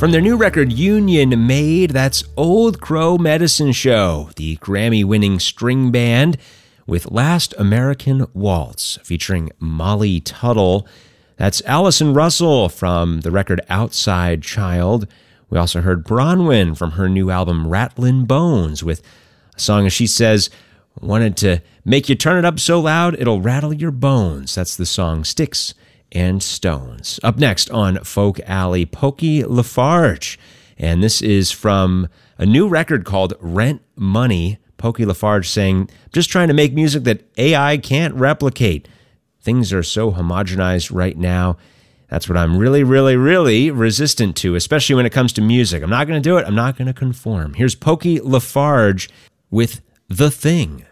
From their new record, Union Made, that's Old Crow Medicine Show, the Grammy-winning string band with Last American Waltz, featuring Molly Tuttle. That's Allison Russell from the record Outside Child. We also heard Bronwyn from her new album Rattlin' Bones with a song, as she says, wanted to make you turn it up so loud it'll rattle your bones. That's the song Sticks and Stones. Up next on Folk Alley, Pokey LaFarge. And this is from a new record called Rent Money. Pokey LaFarge saying, just trying to make music that AI can't replicate. Things are so homogenized right now. That's what I'm really, really, really resistant to, especially when it comes to music. I'm not going to do it. I'm not going to conform. Here's Pokey LaFarge with The Thing.